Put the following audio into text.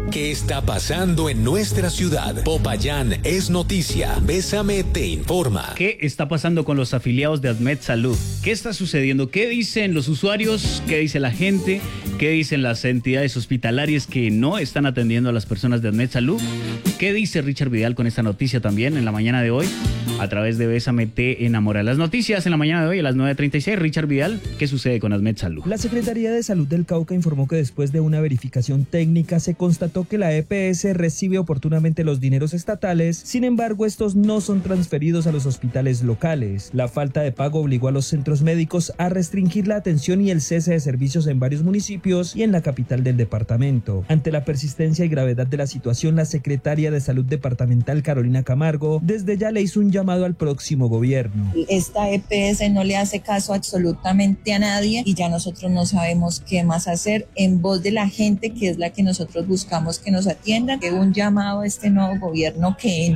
¿Qué está pasando en nuestra ciudad? Popayán es noticia. Bésame te informa. ¿Qué está pasando con los afiliados de Admet Salud? ¿Qué está sucediendo? ¿Qué dicen los usuarios? ¿Qué dice la gente? ¿Qué dicen las entidades hospitalarias que no están atendiendo a las personas de Admet Salud? ¿Qué dice Richard Vidal con esta noticia también en la mañana de hoy? A través de Bésame te enamora. Las noticias en la mañana de hoy a las 9:36. Richard Vidal, ¿qué sucede con Admet Salud? La Secretaría de Salud del Cauca informó que después de una verificación técnica se constató que la EPS recibe oportunamente los dineros estatales, sin embargo estos no son transferidos a los hospitales locales. La falta de pago obligó a los centros médicos a restringir la atención y el cese de servicios en varios municipios y en la capital del departamento. Ante la persistencia y gravedad de la situación, la secretaria de Salud departamental Carolina Camargo desde ya le hizo un llamado al próximo gobierno. Esta EPS no le hace caso absolutamente a nadie y ya nosotros no sabemos qué más hacer en voz de la gente, que es la que nosotros buscamos que nos atiendan. Un llamado a este nuevo gobierno que